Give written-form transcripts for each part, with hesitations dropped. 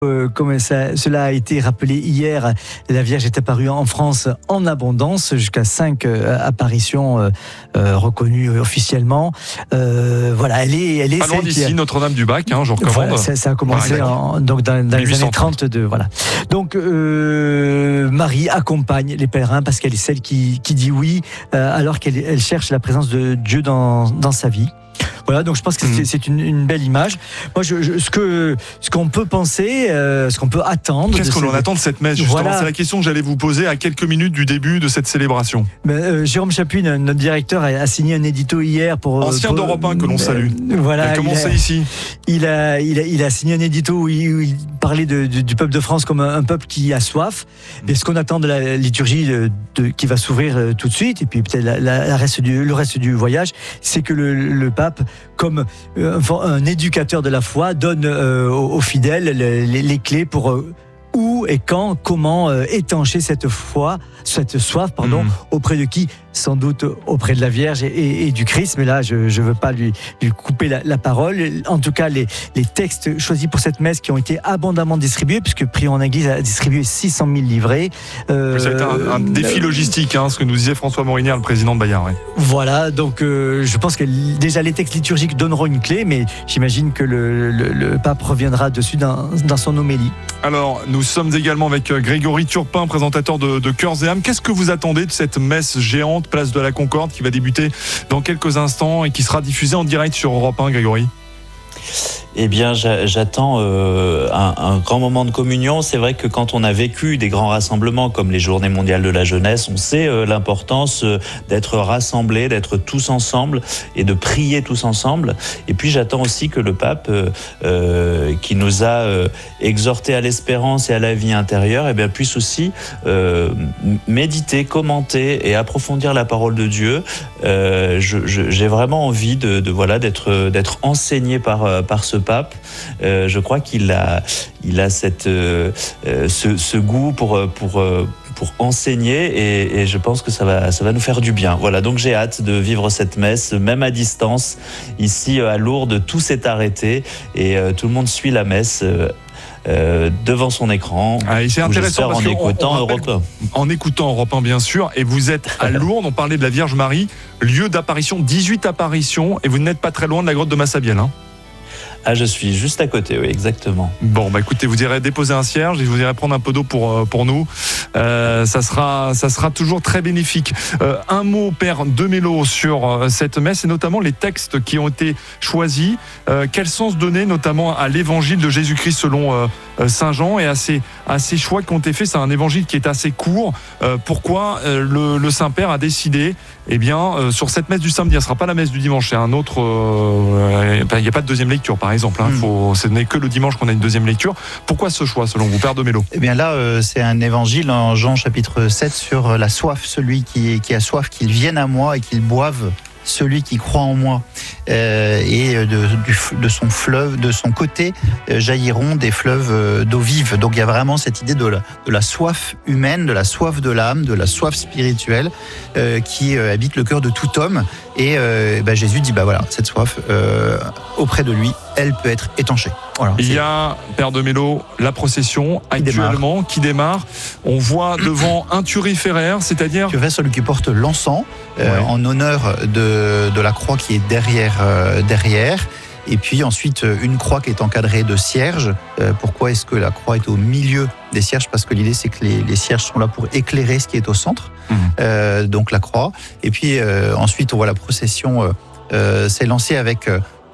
Comme cela a été rappelé hier, la Vierge est apparue en France en abondance, jusqu'à 5 apparitions reconnues officiellement. Voilà, elle est pas loin d'ici, Notre-Dame-du-Bac, je recommande. Voilà, ça a commencé donc dans les années 32. Voilà. Donc Marie accompagne les pèlerins parce qu'elle est celle qui dit oui, alors qu'elle cherche la présence de Dieu dans sa vie. Voilà, donc je pense que c'est une belle image. Moi, ce qu'on peut penser, ce qu'on peut attendre. Qu'est-ce qu'on en attend de cette messe, justement? Voilà. C'est la question que j'allais vous poser à quelques minutes du début de cette célébration. Jérôme Chapuis, notre directeur, a signé un édito hier pour... Ancien d'Europe 1 que l'on salue. Voilà. Comment c'est ici? Il a signé un édito où il parlait du peuple de France comme un peuple qui a soif. Et ce qu'on attend de la liturgie qui va s'ouvrir tout de suite, et puis peut-être le reste du voyage, c'est que le pape, comme un éducateur de la foi, donne aux fidèles les clés pour où et quand, comment étancher cette soif, auprès de qui? Sans doute auprès de la Vierge et du Christ, mais là je ne veux pas lui couper la parole. En tout cas, les textes choisis pour cette messe qui ont été abondamment distribués, puisque Prions en Église a distribué 600 000 livrets. Ça a été un défi logistique, ce que nous disait François Morinier, le président de Bayard. Ouais. Voilà, donc je pense que déjà les textes liturgiques donneront une clé, mais j'imagine que le pape reviendra dessus dans son homélie. Alors, nous sommes également avec Grégory Turpin, présentateur de Cœurs et âmes. Qu'est-ce que vous attendez de cette messe géante, place de la Concorde, qui va débuter dans quelques instants et qui sera diffusée en direct sur Europe 1, Grégory? Eh bien, j'attends un grand moment de communion. C'est vrai que quand on a vécu des grands rassemblements comme les Journées mondiales de la jeunesse, on sait l'importance d'être rassemblés, d'être tous ensemble et de prier tous ensemble. Et puis, j'attends aussi que le pape, qui nous a exhortés à l'espérance et à la vie intérieure, puisse aussi méditer, commenter et approfondir la parole de Dieu. J'ai vraiment envie d'être enseigné par ce pape. Je crois qu'il a ce goût pour enseigner et je pense que ça va nous faire du bien. Voilà, donc j'ai hâte de vivre cette messe, même à distance. Ici à Lourdes, tout s'est arrêté et tout le monde suit la messe devant son écran. C'est intéressant parce en écoutant Europe 1. En écoutant Europe 1, bien sûr. Et vous êtes à Lourdes, on parlait de la Vierge Marie, lieu d'apparition, 18 apparitions, et vous n'êtes pas très loin de la grotte de Massabielle. Je suis juste à côté, oui, exactement. Bon, écoutez, vous irez déposer un cierge et vous irez prendre un peu d'eau pour nous. Ça sera toujours très bénéfique. Un mot, Père Demello, sur cette messe et notamment les textes qui ont été choisis. Quel sens donner notamment à l'évangile de Jésus-Christ selon Saint Jean et à ces choix qui ont été faits? C'est un évangile qui est assez court. Pourquoi le Saint-Père a décidé, sur cette messe du samedi, ce ne sera pas la messe du dimanche, c'est un autre... Il n'y a pas de deuxième lecture, par exemple. Ce n'est que le dimanche qu'on a une deuxième lecture. Pourquoi ce choix, selon vous, Père Demello? Là, c'est un évangile en Jean chapitre 7 sur la soif. Celui qui a soif, qu'il vienne à moi et qu'il boive. Celui qui croit en moi, et de son fleuve, de son côté, jailliront des fleuves d'eau vive. Donc il y a vraiment cette idée de la soif humaine, de la soif de l'âme, de la soif spirituelle qui habite le cœur de tout homme. Et Jésus dit, cette soif, auprès de lui, elle peut être étanchée. Voilà, il y a, Père Demello, la procession actuellement qui démarre. On voit devant un turiféraire, c'est-à-dire... Turiféraire, celui qui porte l'encens, en honneur de la croix qui est derrière. Et puis ensuite, une croix qui est encadrée de cierges. Pourquoi est-ce que la croix est au milieu des cierges? Parce que l'idée, c'est que les cierges sont là pour éclairer ce qui est au centre, donc la croix. Et puis ensuite, on voit la procession s'élancer avec...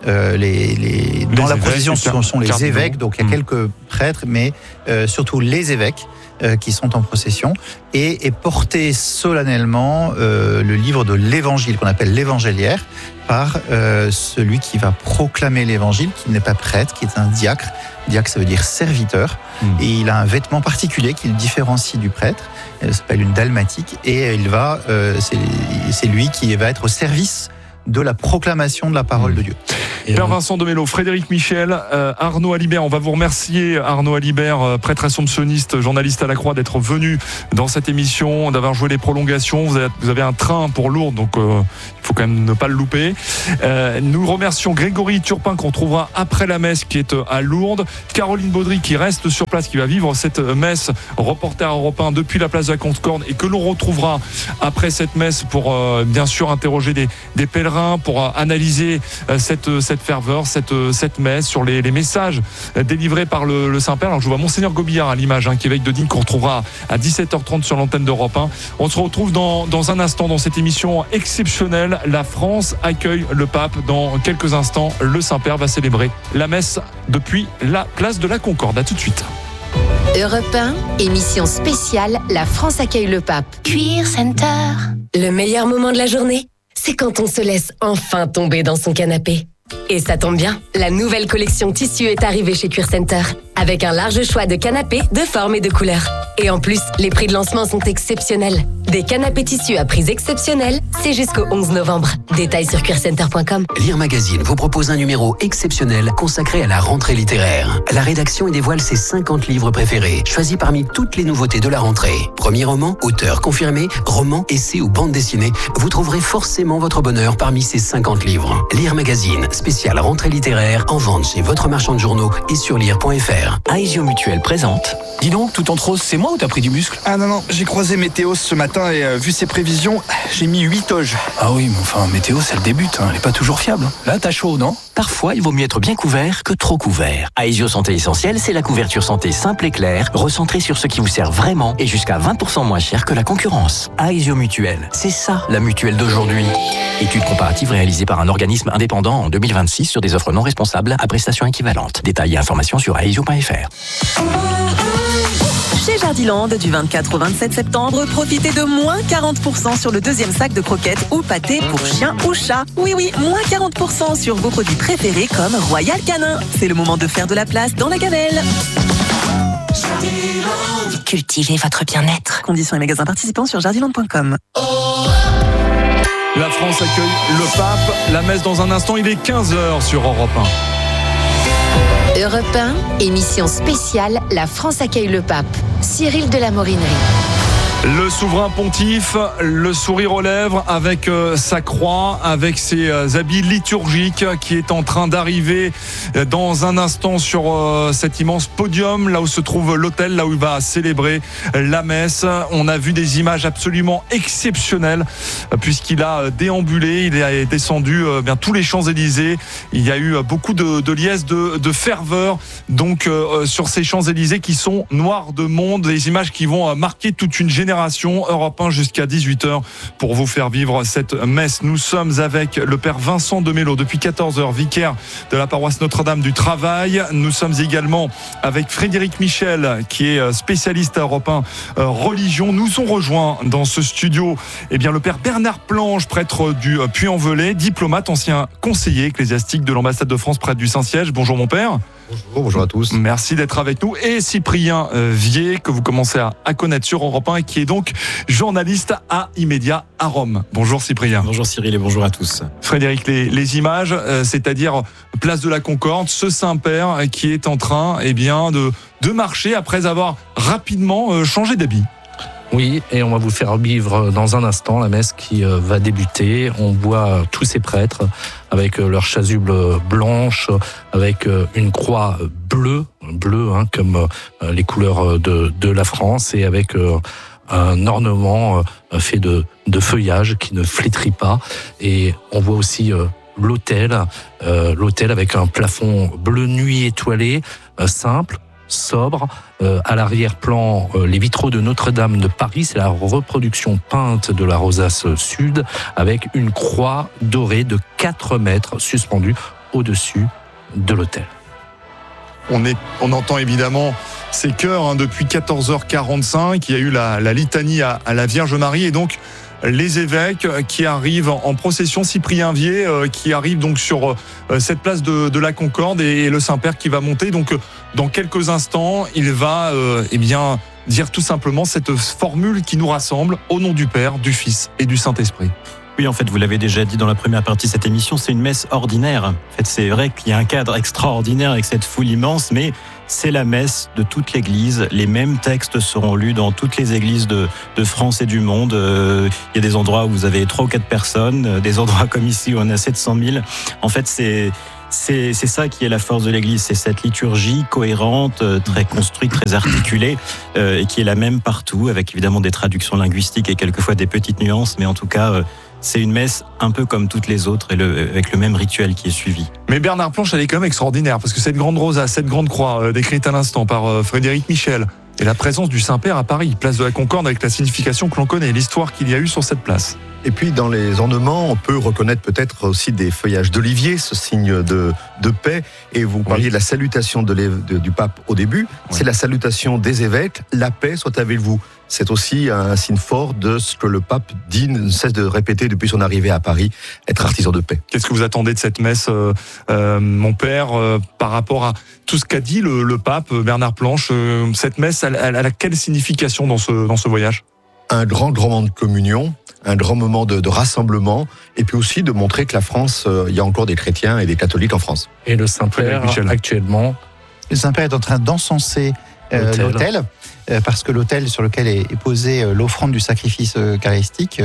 dans la procession, ce sont les évêques, donc il y a quelques prêtres, mais surtout les évêques qui sont en procession, et porter solennellement le livre de l'évangile, qu'on appelle l'évangéliaire, par celui qui va proclamer l'évangile, qui n'est pas prêtre, qui est un diacre. Diacre, ça veut dire serviteur, et il a un vêtement particulier qui le différencie du prêtre, ça s'appelle une dalmatique, et c'est lui qui va être au service de la proclamation de la parole de Dieu. Père Vincent de Mello, Frédéric Michel, Arnaud Alibert, on va vous remercier, Arnaud Alibert, prêtre assomptionniste, journaliste à la Croix, d'être venu dans cette émission, d'avoir joué les prolongations. Vous avez un train pour Lourdes, donc il faut quand même ne pas le louper. Nous remercions Grégory Turpin, qu'on trouvera après la messe, qui est à Lourdes. Caroline Baudry, qui reste sur place, qui va vivre cette messe, reporter Europe 1 depuis la place de la Concorde, et que l'on retrouvera après cette messe pour bien sûr interroger des pèlerins, pour analyser cette ferveur, cette messe, sur les messages délivrés par le Saint-Père. Alors je vois Monseigneur Gobillard à l'image, qui est évêque de Digne, qu'on retrouvera à 17h30 sur l'antenne d'Europe 1. On se retrouve dans un instant dans cette émission exceptionnelle. La France accueille le pape. Dans quelques instants, le Saint-Père va célébrer la messe depuis la place de la Concorde. À tout de suite. Europe 1, émission spéciale, la France accueille le pape. Cuir Center. Le meilleur moment de la journée, c'est quand on se laisse enfin tomber dans son canapé. Et ça tombe bien, la nouvelle collection tissu est arrivée chez Cuir Center, avec un large choix de canapés de formes et de couleurs. Et en plus, les prix de lancement sont exceptionnels. Des canapés tissus à prix exceptionnels, c'est jusqu'au 11 novembre. Détails sur cuircenter.com. Lire Magazine vous propose un numéro exceptionnel consacré à la rentrée littéraire. La rédaction y dévoile ses 50 livres préférés, choisis parmi toutes les nouveautés de la rentrée. Premier roman, auteur confirmé, roman, essai ou bande dessinée, vous trouverez forcément votre bonheur parmi ces 50 livres. Lire Magazine, spécial rentrée littéraire, en vente chez votre marchand de journaux et sur lire.fr. Aesio Mutuelle présente. Dis donc, tout entre rose, c'est moi ou t'as pris du muscle? Ah non, j'ai croisé Météo ce matin et vu ses prévisions, j'ai mis 8 auges. Ah oui, mais enfin, Météo, c'est le début, elle est pas toujours fiable. Là, t'as chaud, non? Parfois, il vaut mieux être bien couvert que trop couvert. Aesio Santé Essentielle, c'est la couverture santé simple et claire, recentrée sur ce qui vous sert vraiment et jusqu'à 20% moins cher que la concurrence. Aesio Mutuelle, c'est ça, la mutuelle d'aujourd'hui. Étude comparative réalisée par un organisme indépendant en 2026 sur des offres non responsables à prestations équivalentes. Détails et informations sur aesio.fr. Chez Jardiland, du 24 au 27 septembre, profitez de moins 40% sur le deuxième sac de croquettes ou pâtés pour chien ou chat. Oui, moins 40% sur vos produits préférés comme Royal Canin. C'est le moment de faire de la place dans la gamelle. Cultivez votre bien-être. Conditions et magasins participants sur jardiland.com. La France accueille le pape. La messe dans un instant, il est 15h sur Europe 1. Europe 1, émission spéciale, la France accueille le pape. Cyril de la Morinerie. Le souverain pontife, le sourire aux lèvres, avec sa croix, avec ses habits liturgiques, qui est en train d'arriver dans un instant sur cet immense podium, là où se trouve l'autel, là où il va célébrer la messe. On a vu des images absolument exceptionnelles, puisqu'il a déambulé, il est descendu tous les Champs-Élysées. Il y a eu beaucoup de liesses de ferveur, donc sur ces Champs-Élysées qui sont noirs de monde, des images qui vont marquer toute une génération. Europe 1 jusqu'à 18h pour vous faire vivre cette messe. Nous sommes avec le Père Vincent de Mello depuis 14h, vicaire de la paroisse Notre-Dame du Travail. Nous sommes également avec Frédéric Michel, qui est spécialiste à Europe 1 religion. Nous ont rejoint dans ce studio le Père Bernard Planche, prêtre du Puy-en-Velay, diplomate, ancien conseiller ecclésiastique de l'ambassade de France près du Saint-Siège. Bonjour mon Père. Bonjour à tous. Merci d'être avec nous. Et Cyprien Vier, que vous commencez à connaître sur Europe 1 et qui est donc journaliste à Immédiat à Rome. Bonjour Cyprien. Bonjour Cyril et bonjour à tous. Frédéric, les images, c'est-à-dire place de la Concorde, ce Saint-Père qui est en train de marcher après avoir rapidement changé d'habit. Oui, et on va vous faire vivre dans un instant la messe qui va débuter. On voit tous ces prêtres avec leur chasuble blanche, avec une croix bleue comme les couleurs de la France, et avec un ornement fait de feuillage qui ne flétrit pas. Et on voit aussi l'autel avec un plafond bleu nuit étoilé, simple, sobre. À l'arrière-plan, les vitraux de Notre-Dame de Paris, c'est la reproduction peinte de la rosace sud, avec une croix dorée de 4 mètres suspendue au-dessus de l'autel. On entend évidemment ces chœurs depuis 14h45. Il y a eu la litanie à la Vierge Marie, et donc les évêques qui arrivent en procession, Cyprien Vier qui arrive donc sur cette place de la Concorde, et le Saint-Père qui va monter. Donc dans quelques instants, il va dire tout simplement cette formule qui nous rassemble: au nom du Père, du Fils et du Saint-Esprit. Oui, en fait, vous l'avez déjà dit dans la première partie de cette émission, c'est une messe ordinaire. En fait, c'est vrai qu'il y a un cadre extraordinaire avec cette foule immense, mais c'est la messe de toute l'Église. Les mêmes textes seront lus dans toutes les églises de France et du monde. Il y a des endroits où vous avez 3 ou 4 personnes, des endroits comme ici où on a 700 000. En fait, c'est ça qui est la force de l'Église, c'est cette liturgie cohérente, très construite, très articulée, et qui est la même partout, avec évidemment des traductions linguistiques et quelquefois des petites nuances, mais en tout cas, c'est une messe un peu comme toutes les autres, et avec le même rituel qui est suivi. Mais Bernard Planche, elle est quand même extraordinaire, parce que cette grande rosace, cette grande croix, décrite à l'instant par Frédéric Michel, et la présence du Saint-Père à Paris, place de la Concorde, avec la signification que l'on connaît, l'histoire qu'il y a eu sur cette place. Et puis dans les ornements, on peut reconnaître peut-être aussi des feuillages d'olivier, ce signe de paix. Et vous parliez de la salutation du pape au début. C'est la salutation des évêques, la paix soit avec vous. C'est aussi un signe fort de ce que le pape dit, ne cesse de répéter depuis son arrivée à Paris, être artisan de paix. Qu'est-ce que vous attendez de cette messe, mon père, par rapport à tout ce qu'a dit le pape Bernard Planche? Cette messe, elle a quelle signification dans ce voyage? Un grand moment de communion, un grand moment de rassemblement, et puis aussi de montrer que la France, il y a encore des chrétiens et des catholiques en France. Et le Saint-Père, actuellement, le Saint-Père est en train d'encenser l'autel, parce que l'autel sur lequel est posée l'offrande du sacrifice eucharistique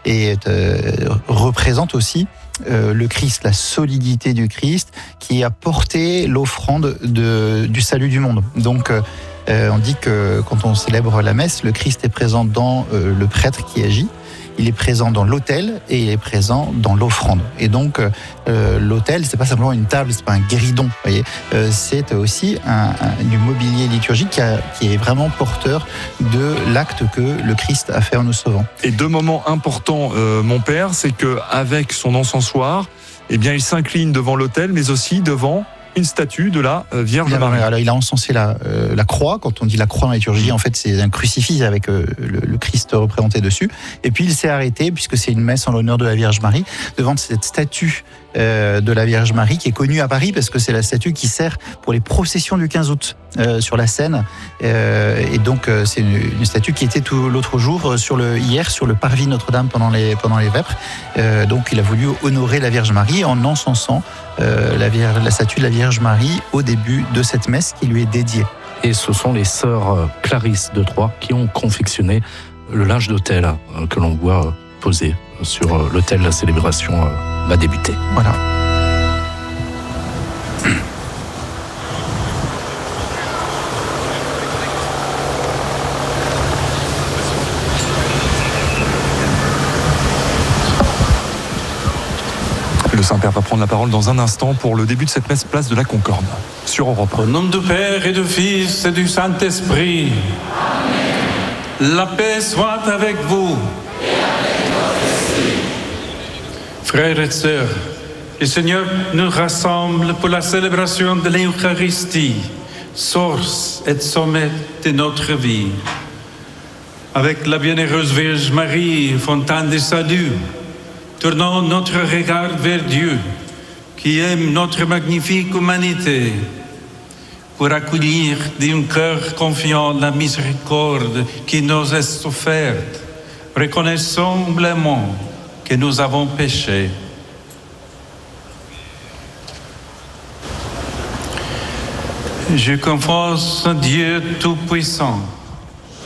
représente aussi le Christ, la solidité du Christ qui a porté l'offrande du salut du monde. Donc on dit que quand on célèbre la messe, le Christ est présent dans le prêtre qui agit, il est présent dans l'autel et il est présent dans l'offrande. Et donc l'autel, c'est pas simplement une table, c'est pas un guéridon, vous voyez, c'est aussi du mobilier liturgique qui est vraiment porteur de l'acte que le Christ a fait en nous sauvant. Et 2 moments importants, mon père, c'est que avec son encensoir, eh bien, il s'incline devant l'autel, mais aussi devant une statue de la Vierge Marie. Alors, il a encensé la croix. Quand on dit la croix dans la liturgie, en fait, c'est un crucifix avec le Christ représenté dessus. Et puis, il s'est arrêté, puisque c'est une messe en l'honneur de la Vierge Marie, devant cette statue de la Vierge Marie, qui est connue à Paris, parce que c'est la statue qui sert pour les processions du 15 août sur la Seine. Et donc, c'est une statue qui était tout l'autre jour, hier, sur le parvis Notre-Dame pendant les vêpres. Donc, il a voulu honorer la Vierge Marie en encensant la statue de la Vierge Marie au début de cette messe qui lui est dédiée. Et ce sont les sœurs Clarisse de Troyes qui ont confectionné le linge d'autel que l'on voit posé sur l'autel. La célébration va débuter. Voilà. Le Saint-Père va prendre la parole dans un instant pour le début de cette messe place de la Concorde sur Europe 1. Au nom du Père et du Fils et du Saint-Esprit. Amen. La paix soit avec vous. Et avec votre esprit. Frères et sœurs, le Seigneur nous rassemble pour la célébration de l'Eucharistie, source et sommet de notre vie. Avec la bienheureuse Vierge Marie, fontaine de salut, tournons notre regard vers Dieu, qui aime notre magnifique humanité, pour accueillir d'un cœur confiant la miséricorde qui nous est offerte. Reconnaissons humblement que nous avons péché. Je confesse en Dieu Tout-Puissant,